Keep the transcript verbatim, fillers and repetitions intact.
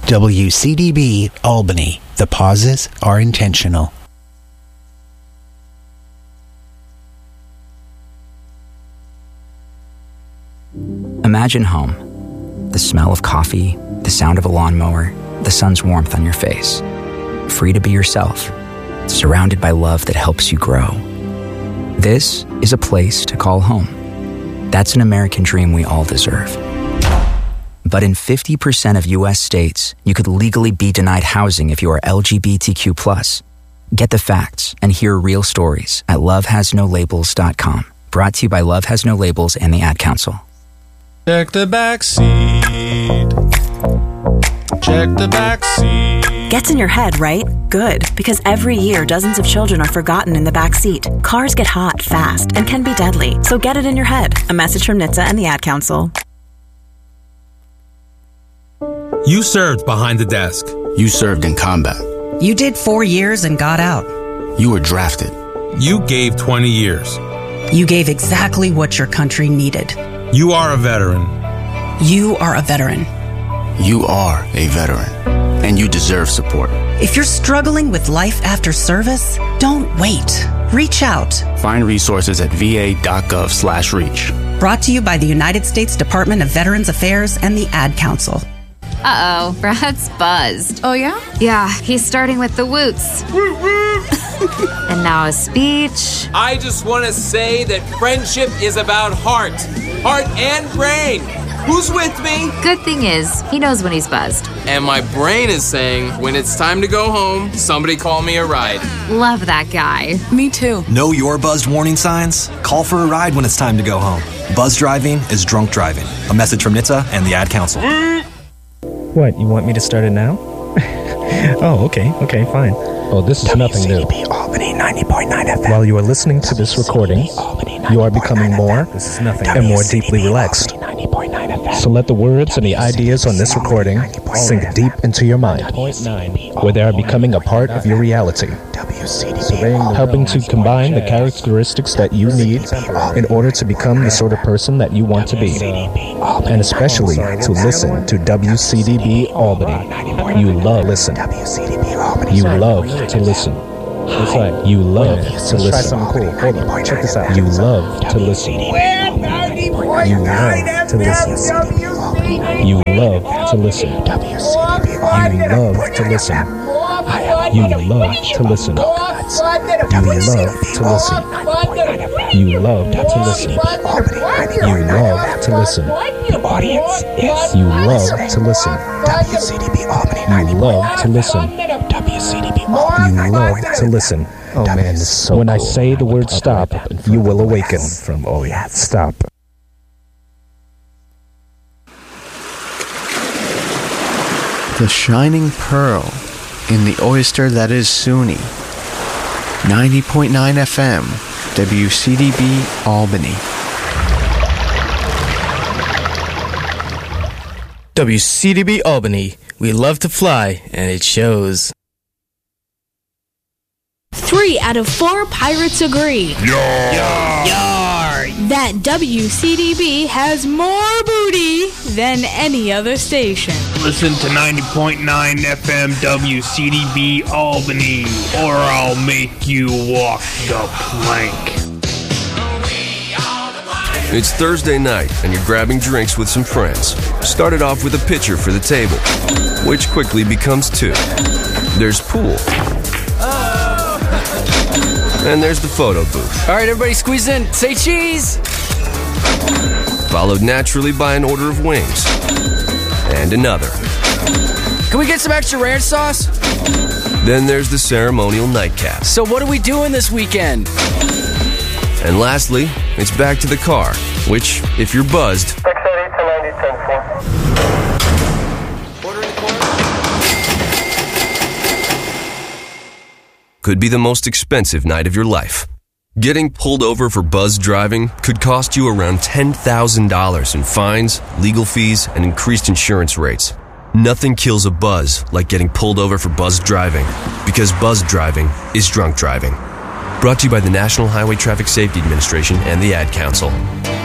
W C D B Albany. The pauses are intentional. Imagine home. The smell of coffee, the sound of a lawnmower, the sun's warmth on your face. Free to be yourself, surrounded by love that helps you grow. This is a place to call home. That's an American dream we all deserve. But in fifty percent of U S states, you could legally be denied housing if you are L G B T Q plus. Get the facts and hear real stories at love has no labels dot com. Brought to you by Love Has No Labels and the Ad Council. Check the back seat. Check the back seat. Gets in your head, right? Good, because every year dozens of children are forgotten in the back seat. Cars get hot fast and can be deadly, so get it in your head. A message from N H T S A and the Ad Council. You served behind the desk. You served in combat. You did four years and got out. You were drafted. You gave twenty years. You gave exactly what your country needed. You are a veteran. You are a veteran. You are a veteran, and you deserve support. If you're struggling with life after service, don't wait. Reach out. Find resources at va.gov slash reach. Brought to you by the United States Department of Veterans Affairs and the Ad Council. Uh-oh, Brad's buzzed. Oh, yeah? Yeah, he's starting with the woots. And now a speech. I just want to say that friendship is about heart. Heart and brain. Who's with me? Good thing is, he knows when he's buzzed. And my brain is saying, when it's time to go home, somebody call me a ride. Love that guy. Me too. Know your buzzed warning signs? Call for a ride when it's time to go home. Buzz driving is drunk driving. A message from N H T S A and the Ad Council. What, you want me to start it now? Oh, okay, okay, fine. Oh, this is nothing new. Albany ninety point nine F M. While you are listening to this recording, you are becoming more and more deeply relaxed. So let the words and the ideas on this recording sink deep into your mind, where they are becoming a part of your reality, helping to combine the characteristics that you need in order to become the sort of person that you want to be, and especially to listen to W C D B Albany. You love listen. You love to listen. That's right. You love to listen. Try something cool. Hold on. Check this out. You love to listen. You love to listen. You love to listen. You love to listen. You love to listen. You love to listen. You love to listen. You love to listen. The audience is. You love to listen. W C D B Albany. You love to listen. W C D B Albany. You love to listen. Oh man, this is so When cool. I say the word stop, you will awaken from oh yeah, stop. The shining pearl in the oyster that is SUNY. ninety point nine F M, W C D B Albany. W C D B Albany. We love to fly, and it shows. Three out of four pirates agree. Yar! Yar! That W C D B has more booty than any other station. Listen to ninety point nine F M W C D B Albany, or I'll make you walk the plank. It's Thursday night, and you're grabbing drinks with some friends. Started off with a pitcher for the table, which quickly becomes two. There's pool. And there's the photo booth. All right, everybody squeeze in. Say cheese! Followed naturally by an order of wings. And another. Can we get some extra ranch sauce? Then there's the ceremonial nightcap. So what are we doing this weekend? And lastly, it's back to the car, which, if you're buzzed, could be the most expensive night of your life. Getting pulled over for buzz driving could cost you around ten thousand dollars in fines, legal fees, and increased insurance rates. Nothing kills a buzz like getting pulled over for buzz driving, because buzz driving is drunk driving. Brought to you by the National Highway Traffic Safety Administration and the Ad Council.